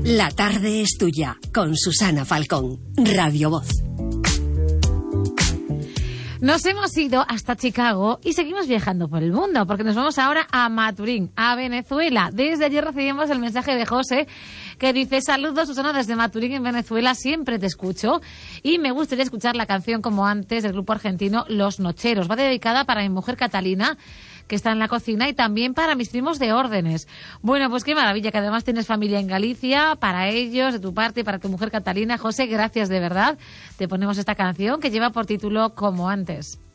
La tarde es tuya, con Susana Falcón, Radio Voz. Nos hemos ido hasta Chicago y seguimos viajando por el mundo, porque nos vamos ahora a Maturín, a Venezuela. Desde ayer recibimos el mensaje de José, que dice: saludos, Susana, desde Maturín, en Venezuela, siempre te escucho y me gustaría escuchar la canción Como Antes del grupo argentino Los Nocheros. Va dedicada para mi mujer Catalina, que está en la cocina, y también para mis primos de órdenes. Bueno, pues qué maravilla, que además tienes familia en Galicia, para ellos, de tu parte y para tu mujer Catalina. José, gracias de verdad. Te ponemos esta canción que lleva por título Como Antes.